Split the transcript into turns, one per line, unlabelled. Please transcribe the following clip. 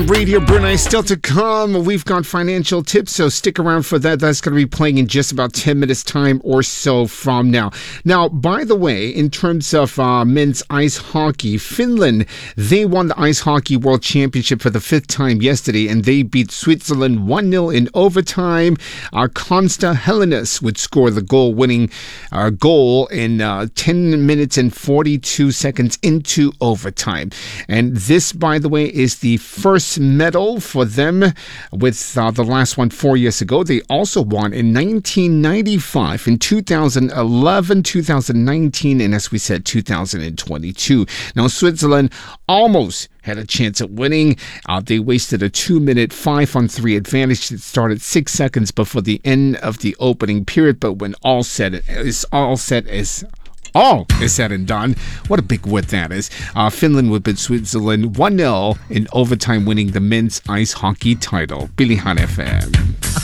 Radio Brunei still to come. We've got financial tips, so stick around for that. That's going to be playing in just about 10 minutes time or so from now. Now, by the way, in terms of men's ice hockey, Finland, they won the Ice Hockey World Championship for the 5th time yesterday, and they beat Switzerland 1-0 in overtime. Konsta Helenius would score the goal-winning goal in 10 minutes and 42 seconds into overtime. And this, by the way, is the first medal for them, with the last one 4 years ago. They also won in 1995, in 2011, 2019, and as we said, 2022. Now, Switzerland almost had a chance at winning. They wasted a 2-minute 5-on-3 advantage that started 6 seconds before the end of the opening period. But when all is said and done, what a big word that is. Finland would beat Switzerland 1-0 in overtime, winning the men's ice hockey title. Pilihan FM.